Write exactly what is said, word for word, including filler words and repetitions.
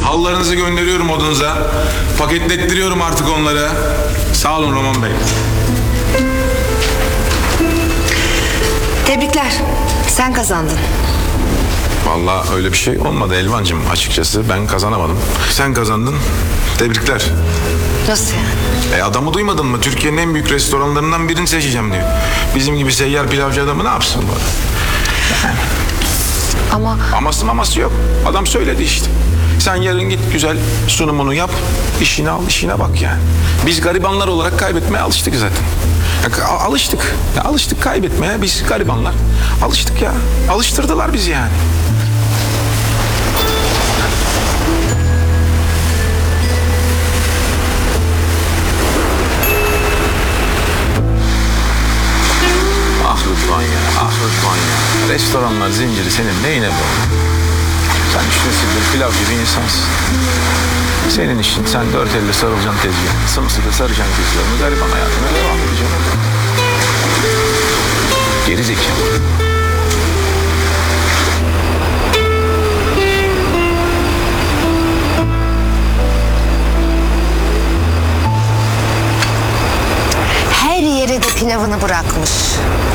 Hallarınızı gönderiyorum odanıza. Paketlettiriyorum artık onları. Sağ olun Roman Bey. Tebrikler. Sen kazandın. Vallahi öyle bir şey olmadı Elvancığım açıkçası. Ben kazanamadım. Sen kazandın. Tebrikler. Nasıl yani? E adamı duymadın mı? Türkiye'nin en büyük restoranlarından birini seçeceğim diyor. Bizim gibi seyyar pilavcı adamı ne yapsın bu adam? Yani. Ama Aması maması yok. Adam söyledi işte. Sen yarın git güzel sunumunu yap. İşini al, işine bak yani. Biz garibanlar olarak kaybetmeye alıştık zaten. Ya, alıştık. Ya, alıştık kaybetmeye biz garibanlar. Alıştık ya. Alıştırdılar bizi yani. Ah Rıdvan ya, ah Rıdvan ya. Restoranlar zinciri senin neyine bu? Sen üç nesildir pilavcı bir insansın. Senin işin, sen dört elle sarılacaksın tezgahına. Sımsıkı saracaksın kızlarını, gariban hayatına devam edeceksin. Geri zekalı. her yere de pilavını bırakmış.